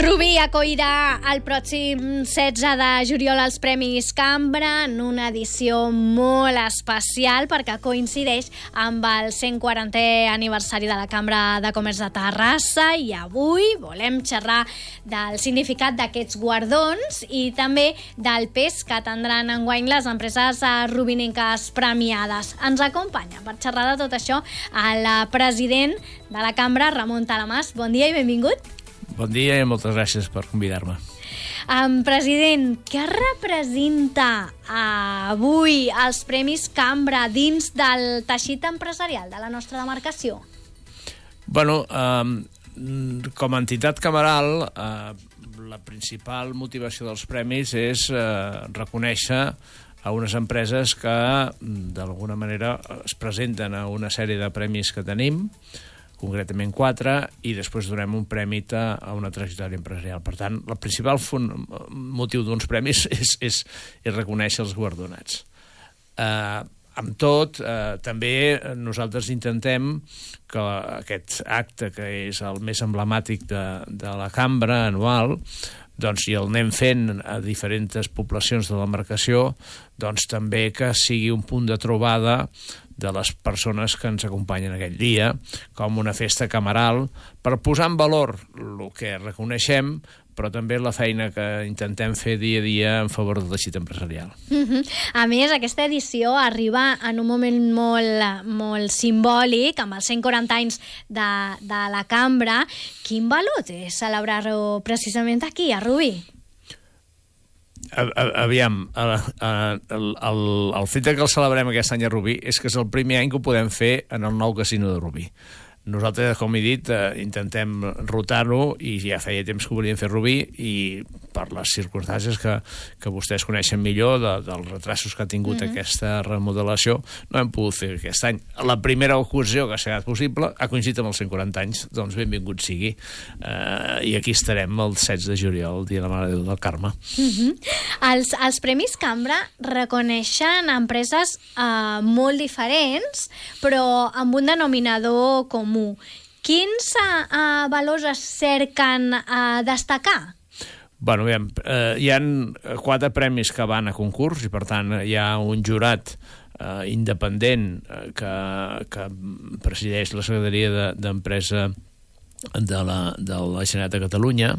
Rubí acollirà el pròxim 16 de juliol els Premis Cambra en una edició molt especial perquè coincideix amb el 140è aniversari de la Cambra de Comerç de Terrassa i avui volem xerrar del significat d'aquests guardons i també del pes que tindran enguany les empreses rubinenques premiades. Ens acompanya per xerrar de tot això el president de la Cambra, Ramon Talamàs. Bon dia i benvingut. Bon dia i moltes gràcies per convidar-me. President, què representa avui els Premis Cambra dins del teixit empresarial de la nostra demarcació? Bueno, com a entitat cameral, la principal motivació dels premis és reconèixer a unes empreses que, d'alguna manera, es presenten a una sèrie de premis que tenim, concretament 4, i després donem un premi a una trajectòria empresarial. Per tant, el principal motiu d'uns premis és reconèixer els guardonats. Amb tot, també nosaltres intentem que aquest acte, que és el més emblemàtic de la cambra anual, doncs, i el anem fent a diferents poblacions de la demarcació, doncs també que sigui un punt de trobada de les persones que ens acompanyen aquell dia, com una festa cameral, per posar en valor el que reconeixem, però també la feina que intentem fer dia a dia en favor del teixit empresarial. A més, aquesta edició arriba en un moment molt simbòlic, amb els 140 anys de la Cambra. Quin valor té celebrar-ho precisament aquí, a Rubí? Aviam, el fet que el celebrem aquest any a Rubí és que és el primer any que ho podem fer en el nou casino de Rubí. Nosaltres, com he dit, intentem rotar-ho i ja feia temps que ho volíem fer a Rubí i per les circumstàncies que vostès coneixen millor dels retrasos que ha tingut aquesta remodelació, no hem pogut fer aquest any. La primera ocasió que ha sigut possible ha coincidit amb els 140 anys, doncs benvingut sigui. I aquí estarem el 16 de juliol, el dia de la Mare de Déu del Carme. Els Premis Cambra reconeixen empreses molt diferents, però amb un denominador comú. Quins valors es cerquen a destacar? Bueno, hi ha 4 premis que van a concurs i, per tant, hi ha un jurat independent que presideix la Secretaria d'Empresa de la Generalitat de Catalunya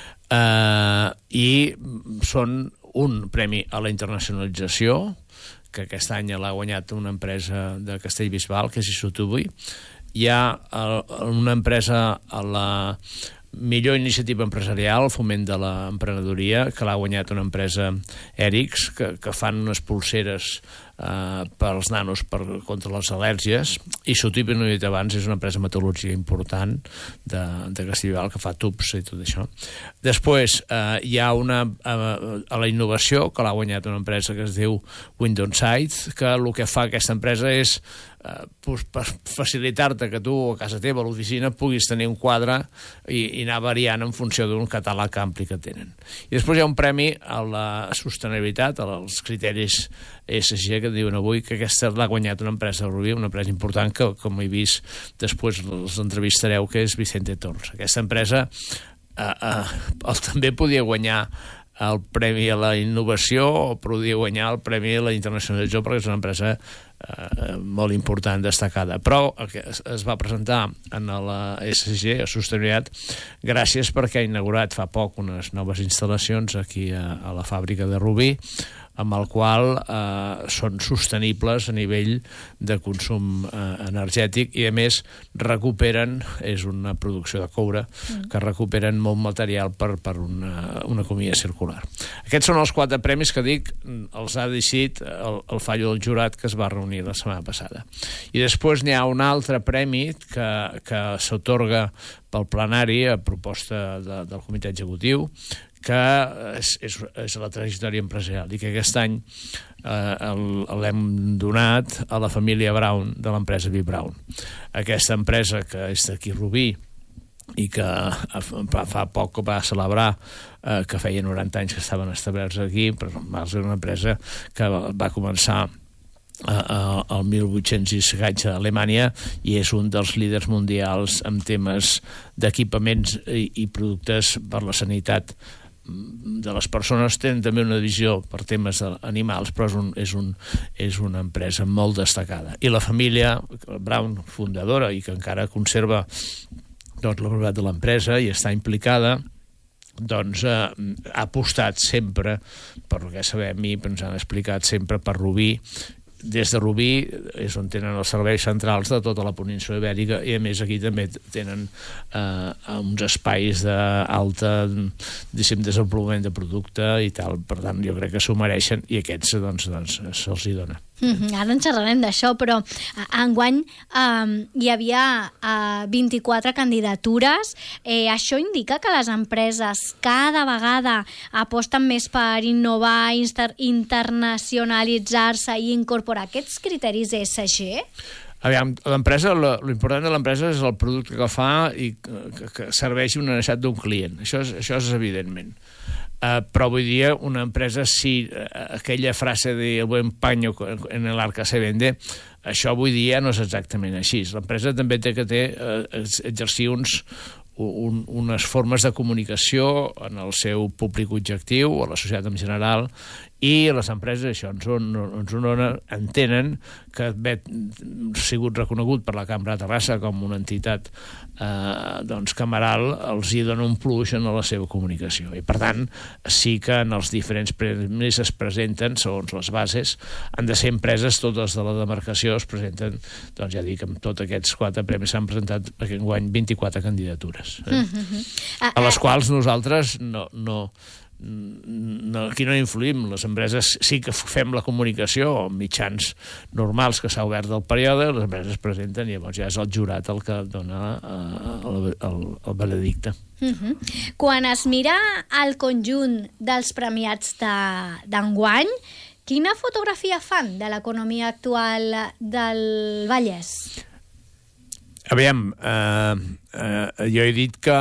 i són un premi a la internacionalització, que aquest any l'ha guanyat una empresa de Castellbisbal, que és Isotubi. Hi ha una empresa a la millor iniciativa empresarial, el foment de l'emprenedoria, que l'ha guanyat una empresa Erics, que fan unes pulseres pels nanos contra les al·lèrgies, i Sotip, no he dit abans, és una empresa metal·lúrgica important de Castellbisbal que fa tubs i tot això. Després hi ha a la innovació, que l'ha guanyat una empresa que es diu Windowside, que el que fa aquesta empresa és per facilitar-te que tu a casa teva, a l'oficina, puguis tenir un quadre i anar variant en funció d'un catàleg ampli que tenen. I després hi ha un premi a la sostenibilitat, als criteris ESG que diuen avui, que aquesta l'ha guanyat una empresa de Rubí, una empresa important que, com he vist, després els entrevistareu, que és Vicente Torres. Aquesta empresa també podia guanyar el Premi a la Innovació o podia guanyar el Premi a la Internacionalització, perquè és una empresa molt important, destacada. Però es va presentar en la ESG, a Sostenibilitat, gràcies perquè ha inaugurat fa poc unes noves instal·lacions aquí a la fàbrica de Rubí, amb el qual són sostenibles a nivell de consum energètic i, a més, recuperen, és una producció de coure, que recuperen molt material per una economia circular. Aquests són els 4 premis que dic, els ha decidit el fallo del jurat que es va reunir la setmana passada. I després n'hi ha un altre premi que s'atorga pel plenari a proposta del comitè executiu, que és la trajectòria empresarial i que aquest any l'hem donat a la família Brown de l'empresa B. Brown. Aquesta empresa que és d'aquí Rubí i que fa poc va celebrar que feia 90 anys que estaven establerts aquí, però és una empresa que va començar al 1800 i escaig a Alemanya, i és un dels líders mundials en temes d'equipaments i productes per la sanitat de les persones. Tenen també una divisió per temes animals, però és una empresa molt destacada. I la família Braun, fundadora, i que encara conserva la propietat de l'empresa i està implicada, doncs ha apostat sempre, per el que sabem i ens han explicat, sempre per Rubí. Des de Rubí és on tenen els serveis centrals de tota la península Ibèrica, i a més aquí també tenen uns espais d'alta desenvolupament de producte i tal. Per tant, jo crec que s'ho mereixen, i aquests doncs se'ls hi dona. Ara en xerrarem d'això, però enguany hi havia 24 candidatures. Això indica que les empreses cada vegada aposten més per innovar, internacionalitzar-se i incorporar aquests criteris ESG? Aviam, l'important de l'empresa és el producte que fa i que serveixi una necessitat d'un client. Això és evidentment. Però avui dia una empresa, si aquella frase de el buen paño en el arca se vende, això avui dia no és exactament així. L'empresa també té que exercir unes formes de comunicació en el seu públic objectiu o a la societat en general, i les empreses això entenen que haver sigut reconegut per la Cambra de Terrassa com una entitat cameral els hi dona un plus en la seva comunicació, i per tant sí que en els diferents premis es presenten, segons les bases, han de ser empreses, totes de la demarcació es presenten, doncs ja dic, amb tots aquests 4 premis s'han presentat enguany 24 candidatures, a les quals nosaltres aquí no influïm. Les empreses sí que fem la comunicació o mitjans normals que s'ha obert del període, les empreses es presenten i llavors ja és el jurat el que dona el veredicte. Quan es mira el conjunt dels premiats d'enguany, quina fotografia fan de l'economia actual del Vallès? Aviam, jo he dit que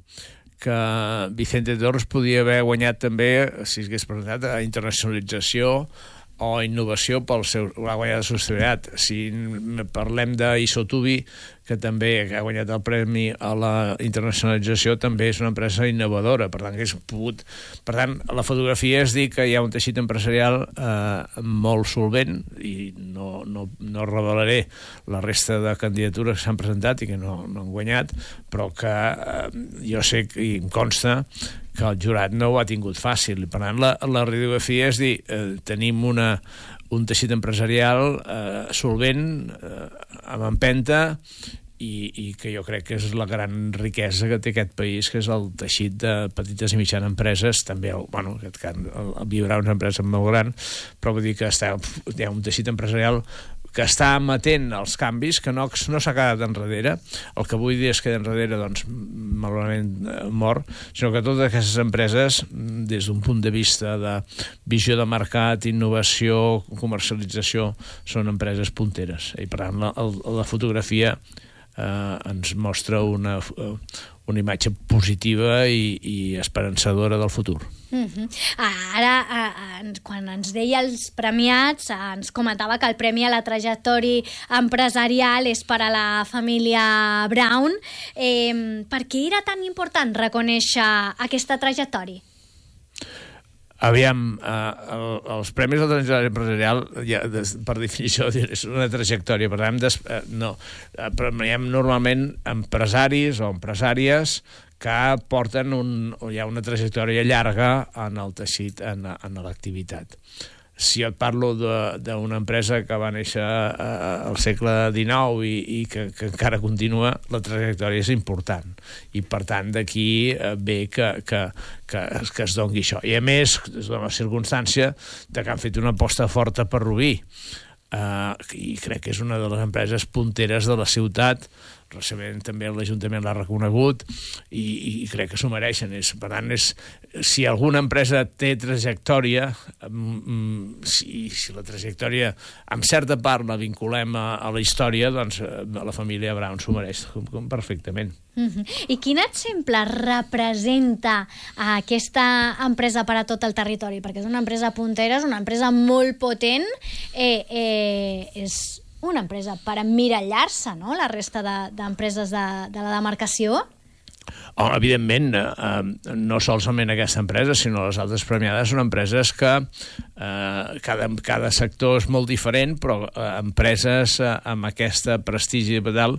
Vicente Torres podia haver guanyat també, si hagués presentat, a internacionalització o innovació pel seu guanyat de sostenibilitat. Si parlem d'Isotubi, que també ha guanyat el premi a la internacionalització, també és una empresa innovadora, per tant, la fotografia és dir que hi ha un teixit empresarial molt solvent, i no revelaré la resta de candidatures que s'han presentat i que no han guanyat, però que jo sé i em consta que el jurat no ho ha tingut fàcil. Per tant, la radiografia és dir, tenim un teixit empresarial solvent, amb empenta, i que jo crec que és la gran riquesa que té aquest país, que és el teixit de petites i mitjanes empreses. També, en aquest cas, el Viurà és una empresa molt gran, però vull dir que hi ha un teixit empresarial que està amatent als canvis, que no s'ha quedat enrere. El que vull dir és que enrere, doncs, malauradament mor, sinó que totes aquestes empreses, des d'un punt de vista de visió de mercat, innovació, comercialització, són empreses punteres. I, per tant, la fotografia ens mostra una imatge positiva i esperançadora del futur. Ara, quan ens deia els premiats, ens comentava que el premi a la trajectòria empresarial és per a la família Braun. Per què era tan important reconèixer aquesta trajectòria? Aviam, els premis de la trajectòria empresarial, per definició, és una trajectòria. Per tant, premiem normalment empresaris o empresàries que porten ja una trajectòria llarga en el teixit, en l'activitat. Si jo et parlo d'una empresa que va néixer al segle XIX i que encara continua, la trajectòria és important. I, per tant, d'aquí ve que es doni això. I, a més, es dona la circumstància que han fet una aposta forta per Rubí. I crec que és una de les empreses punteres de la ciutat, recentment també l'Ajuntament l'ha reconegut i crec que s'ho mereixen. Per tant, si alguna empresa té trajectòria, si la trajectòria en certa part la vinculem a la història, doncs la família Brown s'ho mereix perfectament. I quin exemple representa aquesta empresa per a tot el territori? Perquè és una empresa puntera, és una empresa molt potent, és una empresa per emmirallar-se, no?, la resta d'empreses de la demarcació. Evidentment, no solament aquesta empresa, sinó les altres premiades són empreses que cada sector és molt diferent, però empreses amb aquest prestigi pedal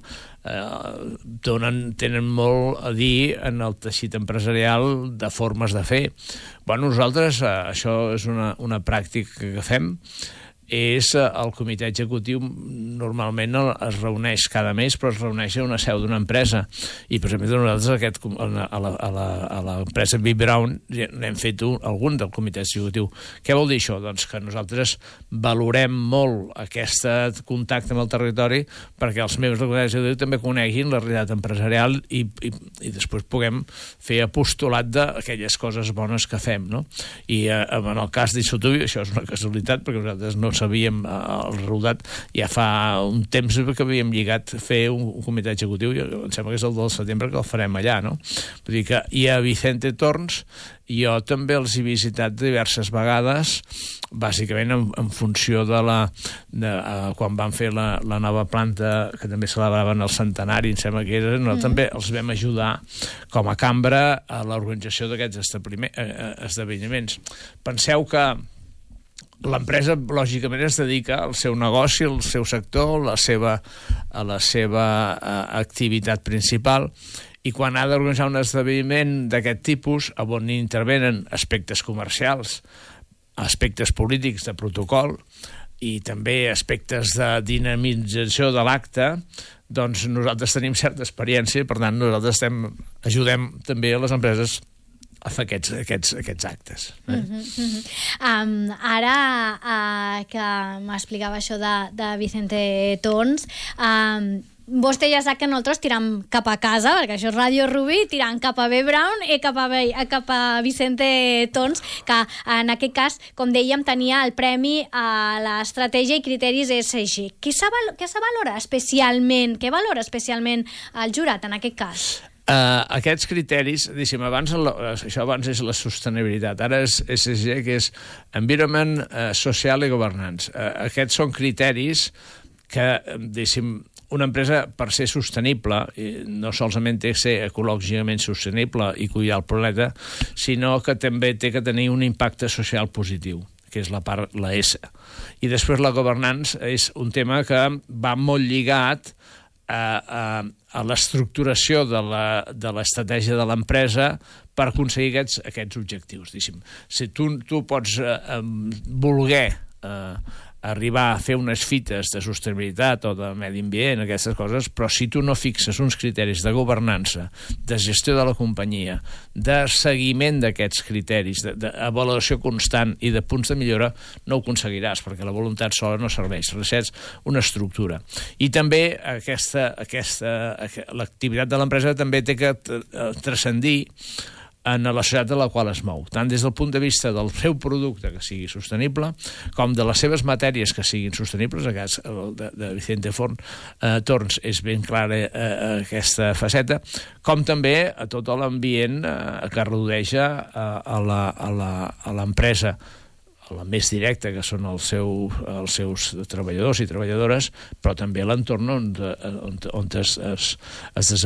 tenen molt a dir en el teixit empresarial de formes de fer. Nosaltres, això és una pràctica que fem, és el comitè executiu normalment es reuneix cada mes, però es reuneix a una seu d'una empresa, i per exemple nosaltres a l'empresa B. Brown n'hem fet algun del comitè executiu. Què vol dir això? Doncs que nosaltres valorem molt aquest contacte amb el territori perquè els membres del comitè executiu també coneguin la realitat empresarial i després puguem fer apostolat d'aquelles coses bones que fem, no? I en el cas d'Isotubi això és una casualitat, perquè nosaltres no sabíem el resultat, ja fa un temps que havíem lligat fer un comitè executiu, i em sembla que és el del setembre que el farem allà, no? Vull dir que hi ha Vicente Torns, jo també els he visitat diverses vegades, bàsicament en funció de quan van fer la nova planta, que també celebraven el centenari, em sembla que era, nosaltres també els vam ajudar com a cambra a l'organització d'aquests esdeveniments. Penseu que l'empresa, lògicament, es dedica al seu negoci, al seu sector, a la seva activitat principal, i quan ha d'organitzar un esdeveniment d'aquest tipus, on intervenen aspectes comercials, aspectes polítics de protocol i també aspectes de dinamització de l'acte, doncs nosaltres tenim certa experiència i, per tant, nosaltres ajudem també a les empreses a fer aquests actes. Ara que m'explicava això de Vicente Torns, vostè ja sap que nosaltres tiram cap a casa, perquè això és Ràdio Rubí, tirant cap a B. Brown i cap a Vicente Torns, que en aquest cas, com dèiem, tenia el premi a l'estratègia i criteris ESG. Què se valora especialment? Què valora especialment el jurat en aquest cas? Aquests criteris, això abans és la sostenibilitat, ara és ESG, que és Environment, Social i Governance. Aquests són criteris que, una empresa, per ser sostenible, no solament té que ser ecològicament sostenible i cuidar el planeta, sinó que també té que tenir un impacte social positiu, que és la S. I després la governance és un tema que va molt lligat a l'estructuració de l'estratègia de l'empresa per aconseguir aquests objectius. Si tu pots voler arribar a fer unes fites de sostenibilitat o de medi ambient, aquestes coses, però si tu no fixes uns criteris de governança, de gestió de la companyia, de seguiment d'aquests criteris, d'avaluació constant i de punts de millora, no ho aconseguiràs, perquè la voluntat sola no serveix, necessites una estructura. I també l'activitat de l'empresa també té que transcendir en la societat de la qual es mou, tant des del punt de vista del seu producte que sigui sostenible, com de les seves matèries que siguin sostenibles. El cas de Vicente Torns és ben clara aquesta faceta, com també a tot l'ambient que rodeja a l'empresa, la més directa, que són els seus treballadors i treballadores, però també l'entorn on es desenvolupa